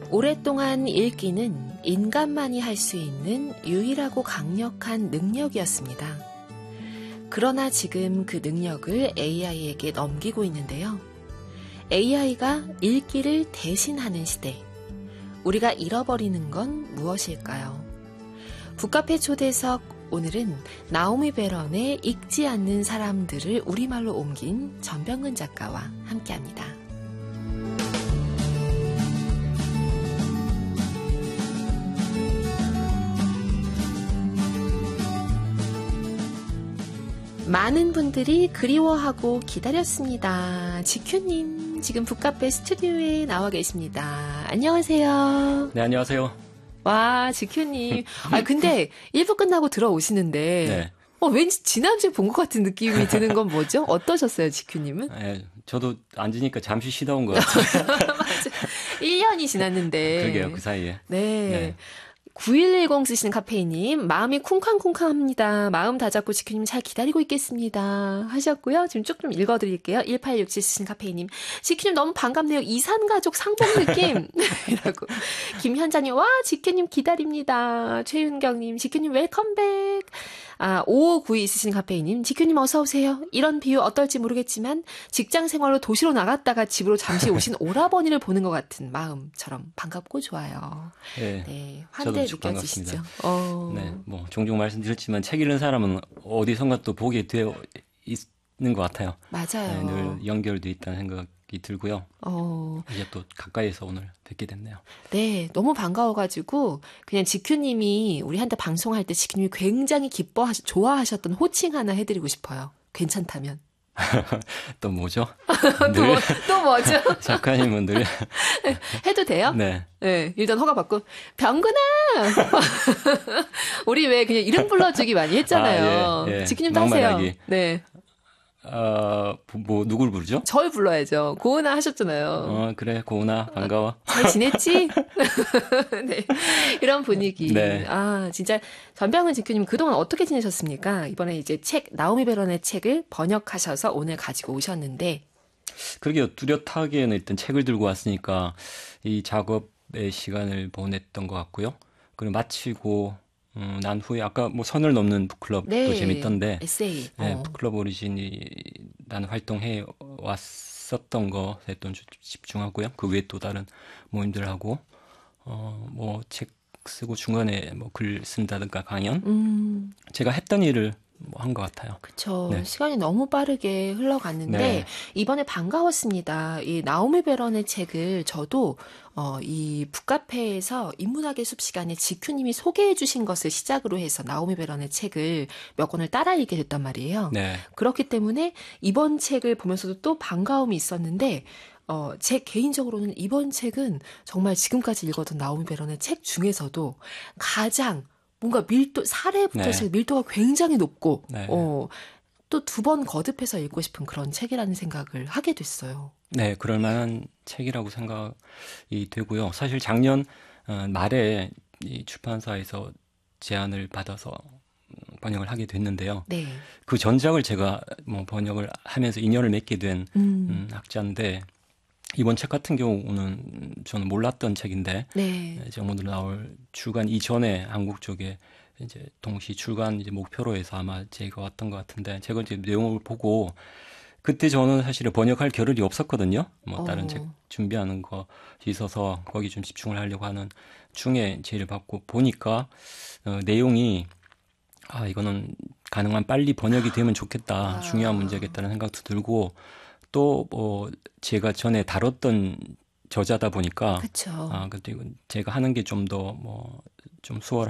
오랫동안 읽기는 인간만이 할 수 있는 유일하고 강력한 능력이었습니다. 그러나 지금 그 능력을 AI에게 넘기고 있는데요. AI가 읽기를 대신하는 시대. 우리가 잃어버리는 건 무엇일까요? 북카페 초대석, 오늘은 나오미 베런의 읽지 않는 사람들을 우리말로 옮긴 전병근 작가와 함께합니다. 많은 분들이 그리워하고 기다렸습니다. 지큐님, 지금 북카페 스튜디오에 나와 계십니다. 안녕하세요. 네, 안녕하세요. 와, 지큐님. 근데 1부 끝나고 들어오시는데, 네. 왠지 지난주에 본 것 같은 느낌이 드는 건 뭐죠? 어떠셨어요, 지큐님은? 네, 저도 앉으니까 잠시 쉬다 온 것 같아요. 맞아. 1년이 지났는데. 그러게요, 그 사이에. 네. 9110 쓰시는 카페이님, 마음이 쿵쾅쿵쾅합니다. 마음 다잡고 지큐님 잘 기다리고 있겠습니다. 하셨고요. 지금 쭉 좀 읽어드릴게요. 1867 쓰시는 카페이님, 지큐님 너무 반갑네요. 이산가족 상봉 느낌. 이라고. 김현자님, 와, 지큐님 기다립니다. 최윤경님, 지큐님 웰컴백. 5592 있으신 카페이님, 지큐님 어서오세요. 이런 비유 어떨지 모르겠지만 직장 생활로 도시로 나갔다가 집으로 잠시 오신 오라버니를 보는 것 같은 마음처럼 반갑고 좋아요. 네, 환대 느껴지시죠? 네, 뭐 종종 말씀드렸지만 책 읽는 사람은 어디선가 또 보게 되어 있는 것 같아요. 맞아요. 네, 늘 연결돼 있다는 생각이 들고요. 이제 또 가까이서 오늘 뵙게 됐네요. 네, 너무 반가워가지고 그냥 지큐님이 우리한테 방송할 때 지큐님이 굉장히 좋아하셨던 호칭 하나 해드리고 싶어요. 괜찮다면. 또 뭐죠? 또 뭐죠? 작가님은 늘 해도 돼요? 네. 네, 일단 허가 받고 병근아. 우리 왜 그냥 이름 불러주기 많이 했잖아요. 예. 지큐님도 하세요. 네. 뭐 누굴 부르죠? 절 불러야죠. 고은아 하셨잖아요. 그래, 고은아 반가워. 잘 지냈지? 네, 이런 분위기. 네. 진짜 전병근 지큐님 그동안 어떻게 지내셨습니까? 이번에 이제 나오미 베런의 책을 번역하셔서 오늘 가지고 오셨는데. 그러게요. 뚜렷하게는 일단 책을 들고 왔으니까 이 작업의 시간을 보냈던 것 같고요. 그리고 마치고 난 후에 아까 뭐 선을 넘는 북클럽도 재밌던데, 에세이. 네, 북클럽 오리진이 나는 활동해 왔었던 것에 또 집중하고요. 그 외에 또 다른 모임들하고 뭐 책 쓰고 중간에 뭐 글 쓴다든가 강연, 제가 했던 일을 뭐 한 것 같아요. 그렇죠. 네. 시간이 너무 빠르게 흘러갔는데 네. 이번에 반가웠습니다. 이 나오미 베런의 책을 저도 이 북카페에서 인문학의 숲 시간에 지큐님이 소개해 주신 것을 시작으로 해서 나오미 베런의 책을 몇 권을 따라 읽게 됐단 말이에요. 네. 그렇기 때문에 이번 책을 보면서도 또 반가움이 있었는데 제 개인적으로는 이번 책은 정말 지금까지 읽었던 나오미 베런의 책 중에서도 가장 뭔가 사례부터 시작 밀도가 굉장히 높고, 네. 또 2번 거듭해서 읽고 싶은 그런 책이라는 생각을 하게 됐어요. 네, 그럴 만한 책이라고 생각이 되고요. 사실 작년 말에 이 출판사에서 제안을 받아서 번역을 하게 됐는데요. 네. 그 전작을 제가 뭐 번역을 하면서 인연을 맺게 된 학자인데, 이번 책 같은 경우는 저는 몰랐던 책인데, 네. 이제 오늘 나올 출간 이전에 한국 쪽에 이제 동시 출간 이제 목표로 해서 아마 제가 왔던 것 같은데, 제가 이제 내용을 보고 그때 저는 사실 번역할 겨를이 없었거든요. 뭐 다른 책 준비하는 거 있어서 거기 좀 집중을 하려고 하는 중에 제의를 받고 보니까 내용이 이거는 가능한 빨리 번역이 되면 좋겠다. 중요한 문제겠다는 생각도 들고, 또 뭐 제가 전에 다뤘던 저자다 보니까 그렇죠. 근데 제가 하는 게 좀 더 뭐 좀 수월